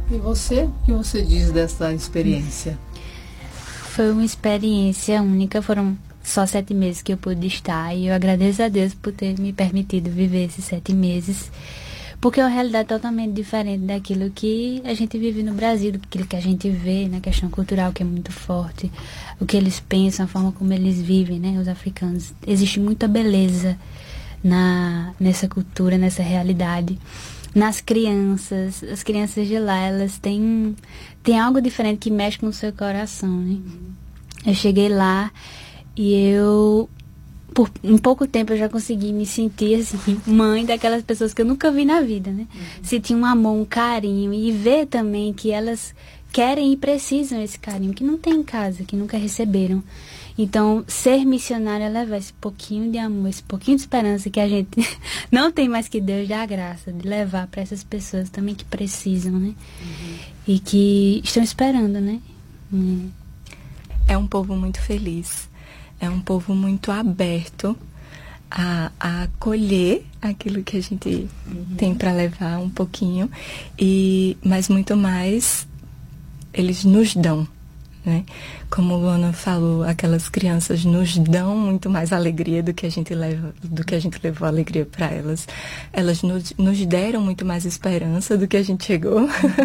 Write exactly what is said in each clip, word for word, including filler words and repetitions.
E você? O que você diz dessa experiência? Foi uma experiência única, foram só sete meses que eu pude estar, e eu agradeço a Deus por ter me permitido viver esses sete meses, porque é uma realidade totalmente diferente daquilo que a gente vive no Brasil, daquilo que a gente vê na questão cultural, que é muito forte, o que eles pensam, a forma como eles vivem, né, os africanos. Existe muita beleza na, nessa cultura, nessa realidade. Nas crianças, as crianças de lá, elas têm, têm algo diferente que mexe com o seu coração, né? Eu cheguei lá e eu, por um pouco tempo, eu já consegui me sentir, assim, mãe daquelas pessoas que eu nunca vi na vida, né? Uhum. Sentir um amor, um carinho, e ver também que elas querem e precisam esse carinho, que não tem em casa, que nunca receberam. Então, ser missionária é levar esse pouquinho de amor, esse pouquinho de esperança que a gente não tem mais, que Deus dá a graça de levar para essas pessoas também que precisam, né? Uhum. E que estão esperando, né? Hum. É um povo muito feliz, é um povo muito aberto a, a acolher aquilo que a gente uhum. tem para levar um pouquinho, e, mas muito mais eles nos dão. Né? Como Luana falou, aquelas crianças nos dão muito mais alegria do que a gente leva, do que a gente levou alegria para elas. Elas nos, nos deram muito mais esperança do que a gente chegou.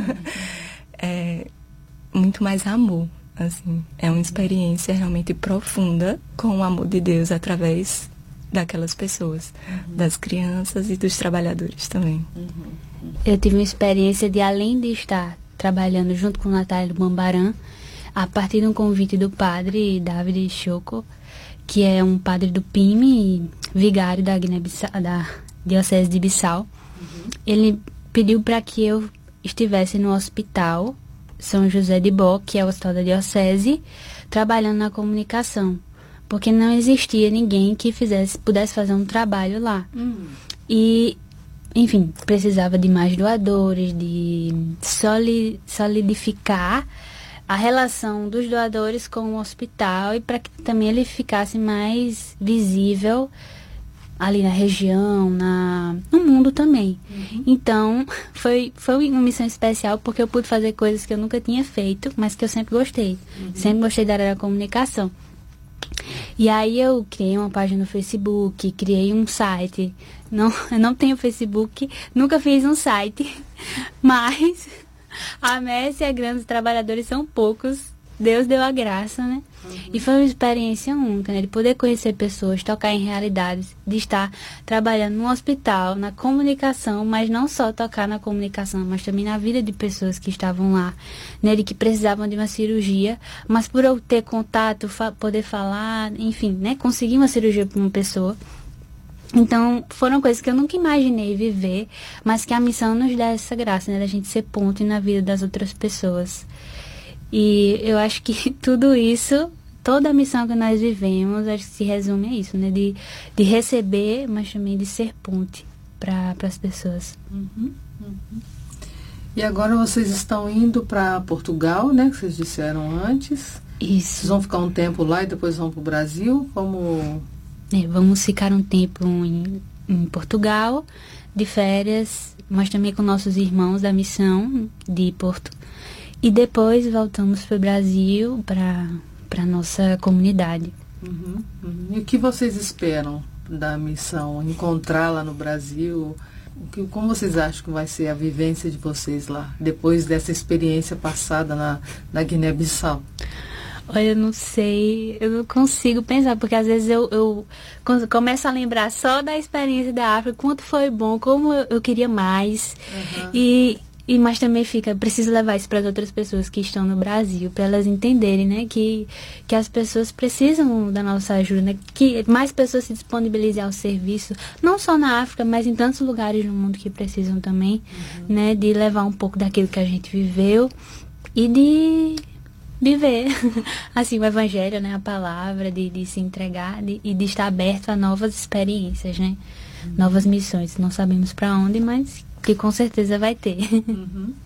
É, muito mais amor, assim. É uma experiência realmente profunda com o amor de Deus através daquelas pessoas, uhum. das crianças e dos trabalhadores também. Uhum. Eu tive uma experiência de, além de estar trabalhando junto com o Natália do Bambarã, a partir de um convite do padre David Choco, que é um padre do P I M e vigário da, Guiné-Bissau, da Diocese de Bissau, uhum. ele pediu para que eu estivesse no hospital São José de Bó, que é o hospital da Diocese, trabalhando na comunicação, porque não existia ninguém que fizesse, pudesse fazer um trabalho lá. Uhum. E, enfim, precisava de mais doadores, de soli, solidificar a relação dos doadores com o hospital, e para que também ele ficasse mais visível ali na região, na, no mundo também. Uhum. Então, foi, foi uma missão especial, porque eu pude fazer coisas que eu nunca tinha feito, mas que eu sempre gostei. Uhum. Sempre gostei da área da comunicação. E aí eu criei uma página no Facebook, criei um site. Não, eu não tenho Facebook, nunca fiz um site, mas a messe é grande, os trabalhadores são poucos. Deus deu a graça, né? Uhum. E foi uma experiência única, né? De poder conhecer pessoas, tocar em realidades, de estar trabalhando no hospital, na comunicação, mas não só tocar na comunicação, mas também na vida de pessoas que estavam lá, né? De que precisavam de uma cirurgia, mas por eu ter contato, fa- poder falar, enfim, né? Conseguir uma cirurgia para uma pessoa. Então, foram coisas que eu nunca imaginei viver, mas que a missão nos dá essa graça, né? Da gente ser ponte na vida das outras pessoas. E eu acho que tudo isso, toda a missão que nós vivemos, acho que se resume a isso, né? De, de receber, mas também de ser ponte para as pessoas. Uhum, uhum. E agora vocês estão indo para Portugal, né? Que vocês disseram antes. Isso. Vocês vão ficar um tempo lá e depois vão para o Brasil? Como... É, vamos ficar um tempo em, em Portugal, de férias, mas também com nossos irmãos da missão de Porto. E depois voltamos para o Brasil, para a nossa comunidade. Uhum, uhum. E o que vocês esperam da missão? Encontrar lá no Brasil? O que, como vocês acham que vai ser a vivência de vocês lá, depois dessa experiência passada na, na Guiné-Bissau? Olha, eu não sei, eu não consigo pensar, porque às vezes eu, eu começo a lembrar só da experiência da África, quanto foi bom, como eu, eu queria mais. Uhum. E... E, mas também fica, preciso levar isso para as outras pessoas que estão no Brasil, para elas entenderem, né, que, que as pessoas precisam da nossa ajuda, né, que mais pessoas se disponibilizem ao serviço, não só na África, mas em tantos lugares no mundo que precisam também, uhum. né, de levar um pouco daquilo que a gente viveu e de viver, assim, o evangelho, né, a palavra, de, de se entregar de, e de estar aberto a novas experiências, né, uhum. novas missões. Não sabemos para onde, mas que com certeza vai ter. Uhum.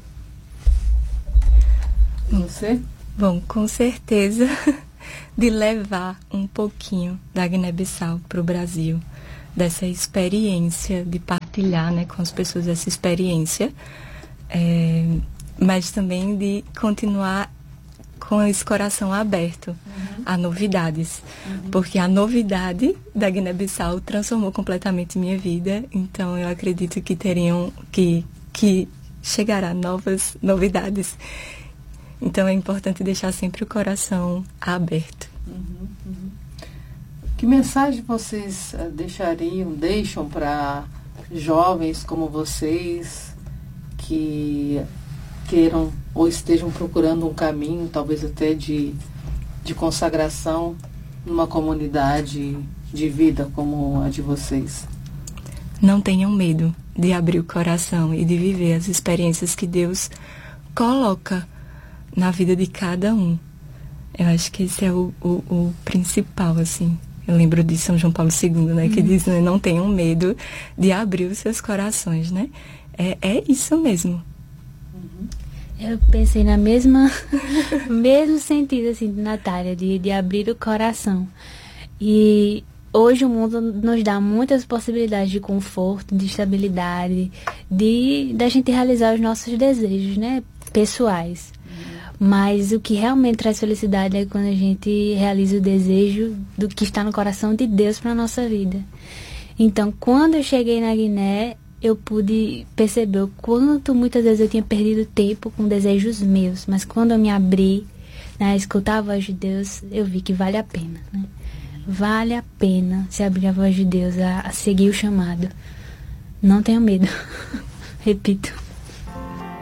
Você? Bom, com certeza de levar um pouquinho da Guiné-Bissau para o Brasil, dessa experiência, de partilhar, né, com as pessoas essa experiência. É, mas também de continuar com esse coração aberto uhum. a novidades. Uhum. Porque a novidade da Guiné-Bissau transformou completamente minha vida. Então, eu acredito que teriam, que, que chegará novas novidades. Então, é importante deixar sempre o coração aberto. Uhum. Uhum. Que mensagem vocês deixariam, deixam para jovens como vocês que queiram ou estejam procurando um caminho, talvez até de, de consagração numa comunidade de vida como a de vocês? Não tenham medo de abrir o coração e de viver as experiências que Deus coloca na vida de cada um. Eu acho que esse é o, o, o principal, assim. Eu lembro de São João Paulo segundo, né, que uhum. diz, né, não tenham medo de abrir os seus corações, né? É, é isso mesmo. Eu pensei na mesma, mesmo sentido, assim, de Natália, de, de abrir o coração. E hoje o mundo nos dá muitas possibilidades de conforto, de estabilidade, de da gente realizar os nossos desejos, né, pessoais. Uhum. Mas o que realmente traz felicidade é quando a gente realiza o desejo do que está no coração de Deus para a nossa vida. Então, quando eu cheguei na Guiné, eu pude perceber o quanto muitas vezes eu tinha perdido tempo com desejos meus, mas quando eu me abri, né, escutar a voz de Deus, eu vi que vale a pena, né? Vale a pena se abrir a voz de Deus, a, a seguir o chamado. Não tenha medo. Repito.